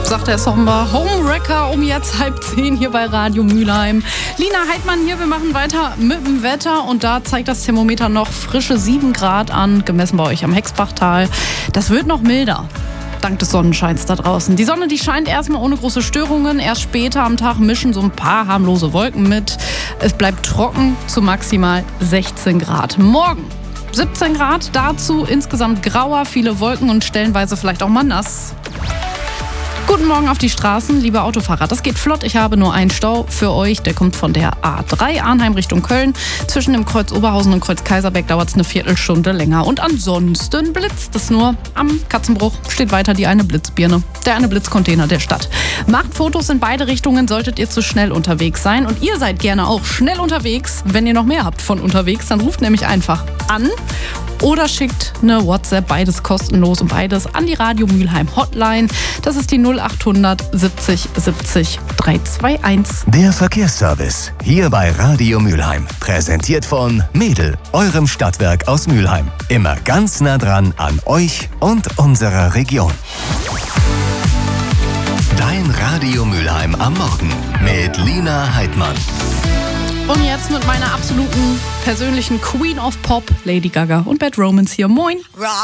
sagt der Sommer. Homewrecker um jetzt 9:30 hier bei Radio Mülheim. Lina Heidmann hier, wir machen weiter mit dem Wetter und da zeigt das Thermometer noch frische 7 Grad an, gemessen bei euch am Hexbachtal. Das wird noch milder. Dank des Sonnenscheins da draußen. Die Sonne, die scheint erstmal ohne große Störungen. Erst später am Tag mischen so ein paar harmlose Wolken mit. Es bleibt trocken zu maximal 16 Grad. Morgen 17 Grad, dazu insgesamt grauer, viele Wolken und stellenweise vielleicht auch mal nass. Guten Morgen auf die Straßen, liebe Autofahrer. Das geht flott. Ich habe nur einen Stau für euch. Der kommt von der A3 Arnheim Richtung Köln. Zwischen dem Kreuz Oberhausen und Kreuz Kaiserberg dauert es eine Viertelstunde länger. Und ansonsten blitzt es nur. Am Katzenbruch steht weiter die eine Blitzbirne. Der eine Blitzcontainer der Stadt. Macht Fotos in beide Richtungen, solltet ihr zu schnell unterwegs sein. Und ihr seid gerne auch schnell unterwegs. Wenn ihr noch mehr habt von unterwegs, dann ruft nämlich einfach an. Oder schickt eine WhatsApp, beides kostenlos und beides an die Radio Mülheim Hotline. Das ist die 0800 70 70 321. Der Verkehrsservice hier bei Radio Mülheim. Präsentiert von Mädel, eurem Stadtwerk aus Mülheim. Immer ganz nah dran an euch und unserer Region. Dein Radio Mülheim am Morgen mit Lina Heidmann. Und jetzt mit meiner absoluten persönlichen Queen of Pop, Lady Gaga und Bad Romance hier. Moin!